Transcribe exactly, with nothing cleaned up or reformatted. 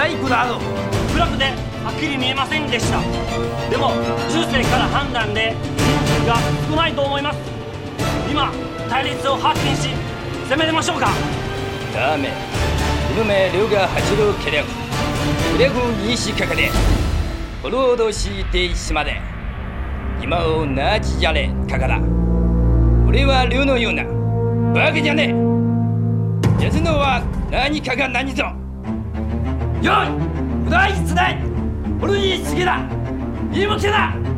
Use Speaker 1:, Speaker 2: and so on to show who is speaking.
Speaker 1: バイクだろ。
Speaker 2: 暗くてはっきり見えませんでした。でも中世から判断で人数が少ないと思います。今対立を発見し攻めてましょうか。
Speaker 3: 다음에 이놈의 류가 하치로 계령 그래고 이시카카데 포로도시 데이시마데 이마오 나지자레 가가라. 俺は류のようなバカじゃねえ。やつのは何かが何ぞ。
Speaker 1: よい、無駄一つない。俺に次だ。言い向けだ。